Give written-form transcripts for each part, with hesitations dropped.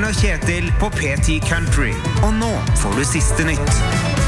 Bjørn og Kjetil på PT Country. Og nå får du siste nytt.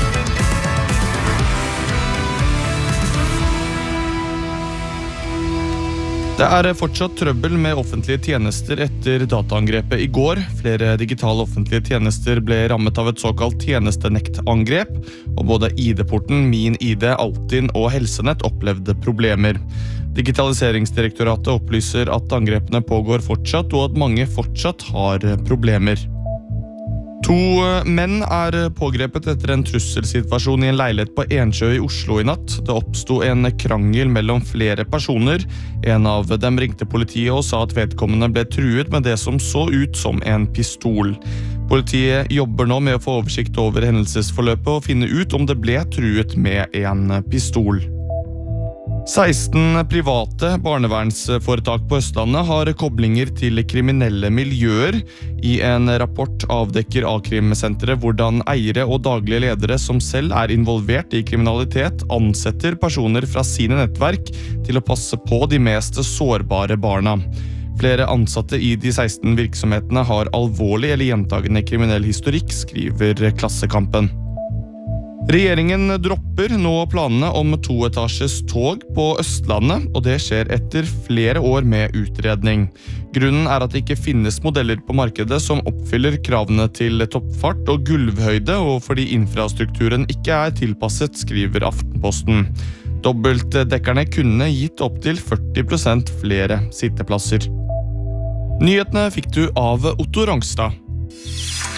Det fortsatt trøbbel med offentlige tjenester etter dataangrepet i går. Flere digitale offentlige tjenester ble rammet av et såkalt tjenestenektangrep, og både ID-porten, Min ID, Altinn og Helsenett opplevde problemer. Digitaliseringsdirektoratet opplyser at angrepene pågår fortsatt, og at mange fortsatt har problemer. 2 menn pågrepet etter en trusselsituasjon i en leilighet på Ensjø i Oslo i natt. Det oppstod en krangel mellom flere personer. En av dem ringte politiet og sa at vedkommende ble truet med det som så ut som en pistol. Politiet jobber nå med å få oversikt over hendelsesforløpet og finne ut om det ble truet med en pistol. 16 private barnevernsforetak på Østlandet har koblinger til kriminelle miljøer. I en rapport avdekker A-krimsenteret hvordan eiere og daglige ledere som selv involvert i kriminalitet ansetter personer fra sine nettverk til å passe på de mest sårbare barna. Flere ansatte i de 16 virksomhetene har alvorlig eller gjentagende kriminell historikk, skriver Klassekampen. Regjeringen dropper nå planene om 2-etasjes tog på Østlandet, og det skjer etter flere år med utredning. Grunnen at det ikke finnes modeller på markedet som oppfyller kravene til toppfart og gulvhøyde, og fordi infrastrukturen ikke tilpasset, skriver Aftenposten. Dobbeltdekkerne kunne gitt opp til 40% flere sitteplasser. Nyhetene fikk du av Otto Rangstad.